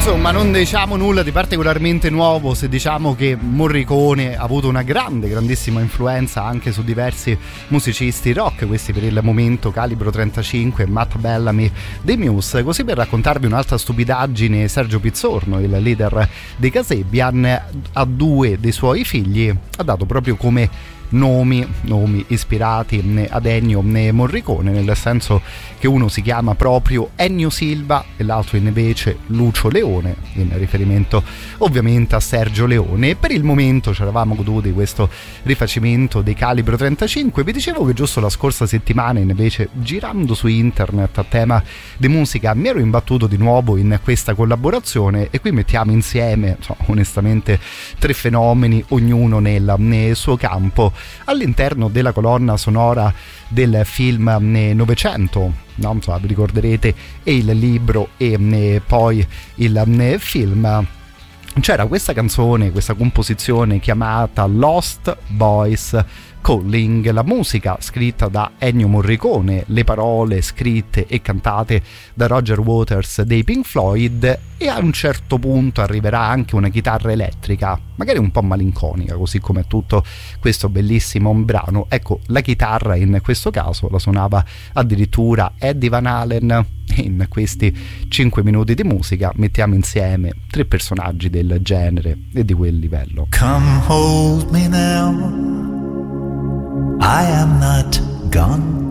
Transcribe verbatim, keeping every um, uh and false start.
Insomma, non diciamo nulla di particolarmente nuovo se diciamo che Morricone ha avuto una grande, grandissima influenza anche su diversi musicisti rock, questi per il momento Calibro trentacinque, Matt Bellamy dei Muse. Così, per raccontarvi un'altra stupidaggine, Sergio Pizzorno, il leader dei Kasabian, a due dei suoi figli ha dato proprio come nomi, nomi ispirati ad Ennio Morricone, nel senso che uno si chiama proprio Ennio Silva e l'altro invece Lucio Leone, in riferimento ovviamente a Sergio Leone. E per il momento ci eravamo goduti questo rifacimento dei Calibro trentacinque. Vi dicevo che giusto la scorsa settimana, invece, girando su internet a tema di musica, mi ero imbattuto di nuovo in questa collaborazione, e qui mettiamo insieme, so, onestamente, tre fenomeni, ognuno nel, nel suo campo, all'interno della colonna sonora del film Novecento. Non so, vi ricorderete, e il libro e, e poi il e, film. C'era questa canzone, questa composizione chiamata Lost Boys Calling, la musica scritta da Ennio Morricone, le parole scritte e cantate da Roger Waters dei Pink Floyd, e a un certo punto arriverà anche una chitarra elettrica, magari un po' malinconica, così come tutto questo bellissimo brano. Ecco, la chitarra in questo caso la suonava addirittura Eddie Van Halen. In questi cinque minuti di musica mettiamo insieme tre personaggi del genere e di quel livello. Come hold me now, I am not gone.